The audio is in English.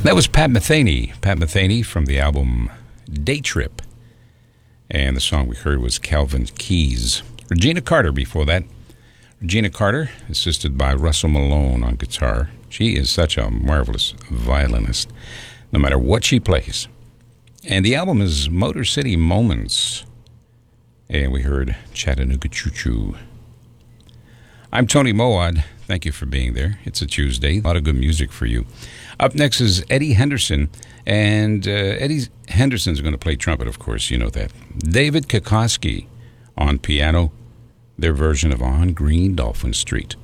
That was Pat Metheny from the album Day Trip. And the song we heard was Calvin Keys. Regina Carter before that. Regina Carter, assisted by Russell Malone on guitar. She is such a marvelous violinist, no matter what she plays. And the album is Motor City Moments. And we heard Chattanooga Choo Choo. I'm Tony Mowad. Thank you for being there. It's a Tuesday. A lot of good music for you. Up next is Eddie Henderson. And Eddie Henderson's going to play trumpet, of course. You know that. David Kokoski on piano. Their version of On Green Dolphin Street.